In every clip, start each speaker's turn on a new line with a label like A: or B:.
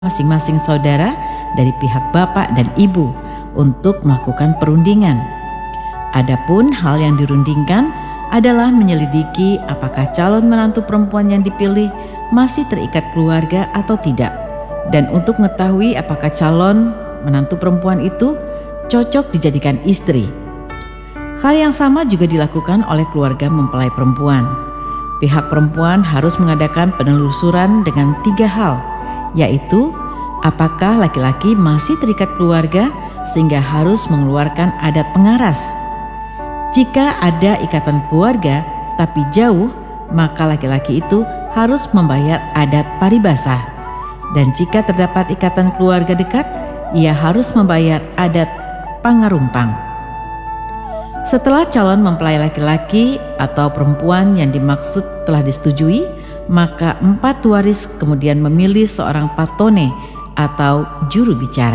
A: masing-masing saudara dari pihak bapak dan ibu untuk melakukan perundingan. Adapun hal yang dirundingkan adalah menyelidiki apakah calon menantu perempuan yang dipilih masih terikat keluarga atau tidak, dan untuk mengetahui apakah calon menantu perempuan itu cocok dijadikan istri. Hal yang sama juga dilakukan oleh keluarga mempelai perempuan. Pihak perempuan harus mengadakan penelusuran dengan 3 hal, yaitu apakah laki-laki masih terikat keluarga sehingga harus mengeluarkan adat pengaras. Jika ada ikatan keluarga tapi jauh, maka laki-laki itu harus membayar adat paribasah. Dan jika terdapat ikatan keluarga dekat, ia harus membayar adat pangarumpang. Setelah calon mempelai laki-laki atau perempuan yang dimaksud telah disetujui, maka 4 waris kemudian memilih seorang patone atau juru bicara.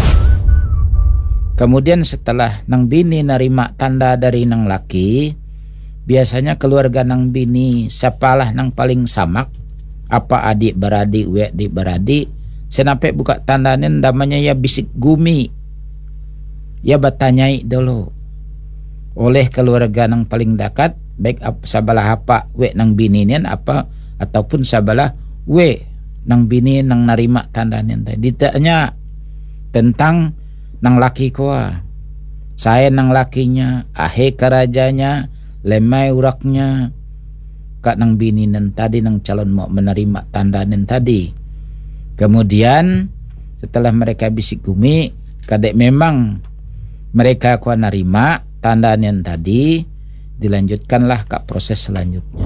B: Kemudian setelah nang bini narima tanda dari nang laki, biasanya keluarga nang bini siapalah nang paling samak, apa adik beradik, adik beradik, senape buka tandanya namanya ya bisik gumi. Ya bertanyai dulu oleh keluarga nang paling dekat, baik sabalah apa we nang bini nian apa ataupun sabalah we nang bini nang narima tandanya tadi. Ditanya tentang nang laki koa, saya nang lakinya, ahe kerajanya, lemai uraknya, kak nang bini nan tadi nang calon mau menerima tandanya tadi. Kemudian setelah mereka bisik gumi, kadek memang mereka koa narima tandanya tadi, dilanjutkanlah ke proses selanjutnya.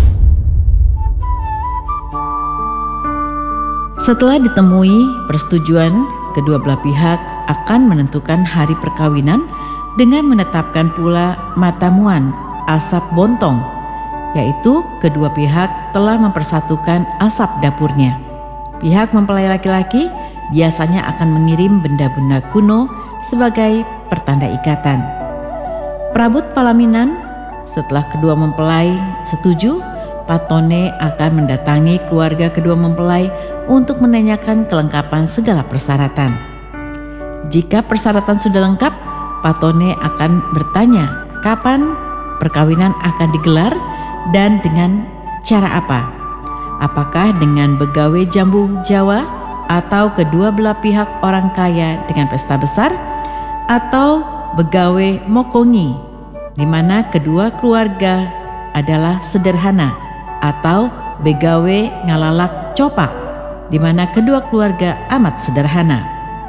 A: Setelah ditemui persetujuan, kedua belah pihak akan menentukan hari perkawinan dengan menetapkan pula matamuan asap bontong, yaitu kedua pihak telah mempersatukan asap dapurnya. Pihak mempelai laki-laki biasanya akan mengirim benda-benda kuno sebagai pertanda ikatan. Prabut palaminan, setelah kedua mempelai setuju, patone akan mendatangi keluarga kedua mempelai untuk menanyakan kelengkapan segala persyaratan. Jika persyaratan sudah lengkap, patone akan bertanya kapan perkawinan akan digelar dan dengan cara apa. Apakah dengan begawe jambu Jawa atau kedua belah pihak orang kaya dengan pesta besar, atau begawe mokongi di mana kedua keluarga adalah sederhana, atau begawe ngalalak copak di mana kedua keluarga amat sederhana.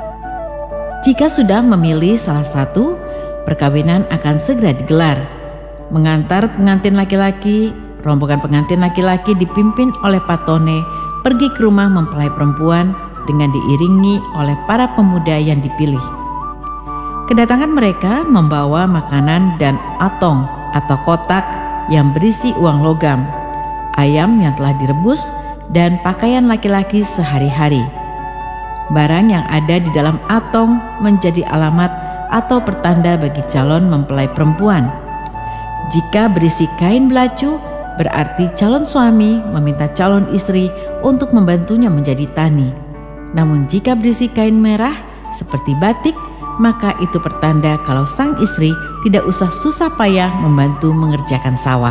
A: Jika sudah memilih salah satu, perkawinan akan segera digelar. Mengantar pengantin laki-laki, rombongan pengantin laki-laki dipimpin oleh patone pergi ke rumah mempelai perempuan dengan diiringi oleh para pemuda yang dipilih. Kedatangan mereka membawa makanan dan atong atau kotak yang berisi uang logam, ayam yang telah direbus, dan pakaian laki-laki sehari-hari. Barang yang ada di dalam atong menjadi alamat atau pertanda bagi calon mempelai perempuan. Jika berisi kain belacu, berarti calon suami meminta calon istri untuk membantunya menjadi tani. Namun jika berisi kain merah seperti batik, maka itu pertanda kalau sang istri tidak usah susah payah membantu mengerjakan sawah.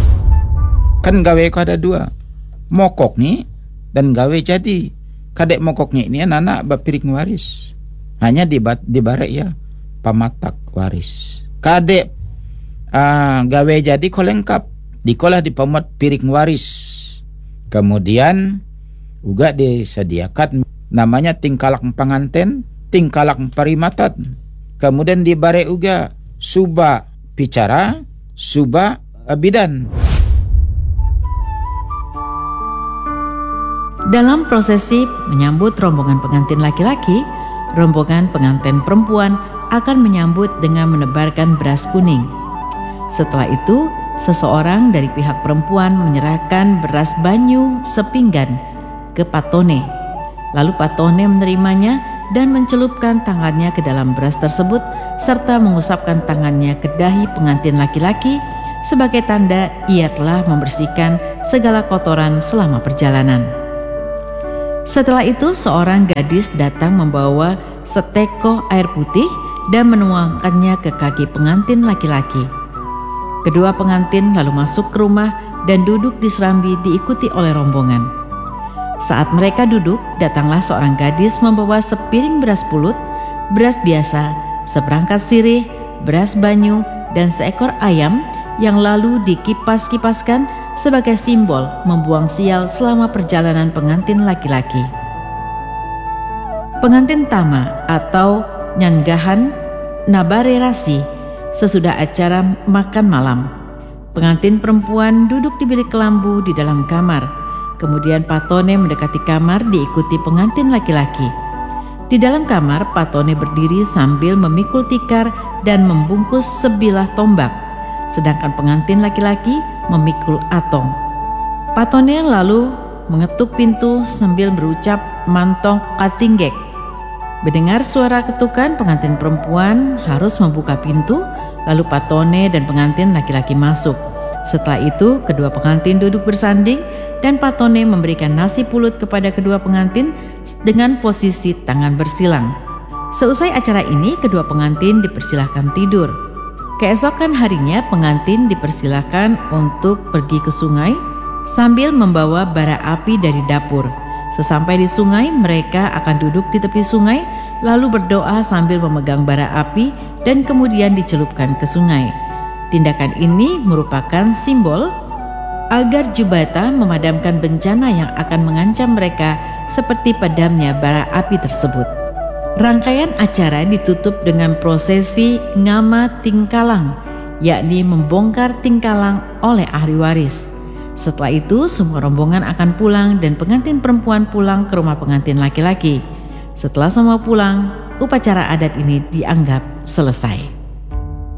B: Kan gawe ko ada 2, mokok nih dan gawe jadi. Kadek mokoknya ini anak bapirik waris, hanya dibarek ya pamatak waris. Kadek gawe jadi ko lengkap, dikolah dipamat piring waris. Kemudian juga disediakan namanya tingkalak penganten, tingkalak parimatat. Kemudian dibare uga suba bicara, suba bidan.
A: Dalam prosesi menyambut rombongan pengantin laki-laki, rombongan pengantin perempuan akan menyambut dengan menebarkan beras kuning. Setelah itu, seseorang dari pihak perempuan menyerahkan beras banyu sepinggan ke patone. Lalu patone menerimanya dan mencelupkan tangannya ke dalam beras tersebut serta mengusapkan tangannya ke dahi pengantin laki-laki sebagai tanda ia telah membersihkan segala kotoran selama perjalanan. Setelah itu seorang gadis datang membawa seteko air putih dan menuangkannya ke kaki pengantin laki-laki. Kedua pengantin lalu masuk ke rumah dan duduk di serambi diikuti oleh rombongan. Saat mereka duduk, datanglah seorang gadis membawa sepiring beras pulut, beras biasa, seperangkat sirih, beras banyu, dan seekor ayam yang lalu dikipas-kipaskan sebagai simbol membuang sial selama perjalanan pengantin laki-laki. Pengantin tama atau nyanggahan nabarerasi sesudah acara makan malam. Pengantin perempuan duduk di bilik kelambu di dalam kamar. Kemudian Patone mendekati kamar diikuti pengantin laki-laki. Di dalam kamar, Patone berdiri sambil memikul tikar dan membungkus sebilah tombak, sedangkan pengantin laki-laki memikul atong. Patone lalu mengetuk pintu sambil berucap mantong katinggek. Mendengar suara ketukan, pengantin perempuan harus membuka pintu, lalu Patone dan pengantin laki-laki masuk. Setelah itu, kedua pengantin duduk bersanding dan Patone memberikan nasi pulut kepada kedua pengantin dengan posisi tangan bersilang. Seusai acara ini, kedua pengantin dipersilahkan tidur. Keesokan harinya, pengantin dipersilahkan untuk pergi ke sungai sambil membawa bara api dari dapur. Sesampai di sungai, mereka akan duduk di tepi sungai, lalu berdoa sambil memegang bara api dan kemudian dicelupkan ke sungai. Tindakan ini merupakan simbol agar Jubata memadamkan bencana yang akan mengancam mereka seperti padamnya bara api tersebut. Rangkaian acara ditutup dengan prosesi ngama tingkalang, yakni membongkar tingkalang oleh ahli waris. Setelah itu semua rombongan akan pulang dan pengantin perempuan pulang ke rumah pengantin laki-laki. Setelah semua pulang, upacara adat ini dianggap selesai.